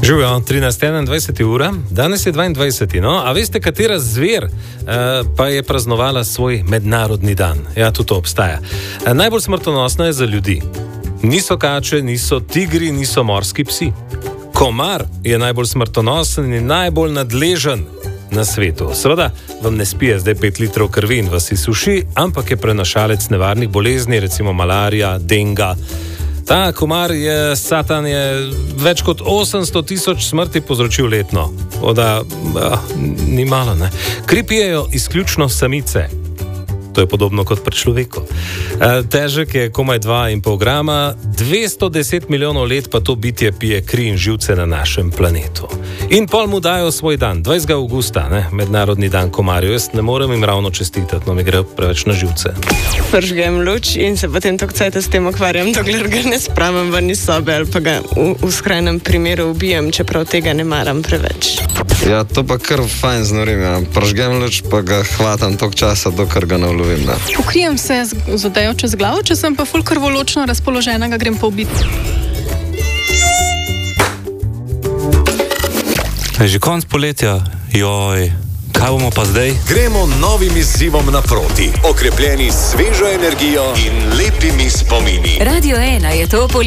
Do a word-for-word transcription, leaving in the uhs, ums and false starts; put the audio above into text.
Živijo, trinajsta enaindvajseta ura, danes je dvaindvajseti No, a veste, katera zver uh, pa je praznovala svoj mednarodni dan? Ja, tudi to obstaja. Uh, najbolj smrtonosna je za ljudi. Niso kače, niso tigri, niso morski psi. Komar je najbolj smrtonosen in najbolj nadležen na svetu. Seveda vam ne spije zdaj pet litrov krvi in vas izsuši, ampak je prenašalec nevarnih bolezni, recimo malarija, denga. Ta komar je, satan je več kot osemsto tisoč smrti povzročil letno. Oda, ah, ni malo, ne. Kri pijejo izključno samice. To je podobno kot pri človeku. E, težek je komaj dva in pol grama, dvesto deset milijonov let pa to bitje pije kri in živce na našem planetu. In pol mu dajo svoj dan, dvajsetega avgusta, ne, mednarodni dan komarjev. Jaz ne morem jim ravno čestitati, no mi gre preveč na živce. Pržgem luč in se potem tok cajta s tem ukvarjam, dokler ga ne spravim ven iz sobe ali pa ga v, v skrajnem primeru ubijem, čeprav tega ne maram preveč. Ja, to pa kar fajn znorim, ja. Pržgem luč, pa ga hvatam tok časa, dokler ga ne ulovim, da. Pokrijem se z, z odejo čez glavo, če sem pa ful krvoločno razpoložena, ga grem pa ubiti. Že konc poletja, joj, kaj bomo pa zdaj? Gremo novim izzivom naproti, okrepljeni s svežo energijo in lepimi spomini. Radio ena je to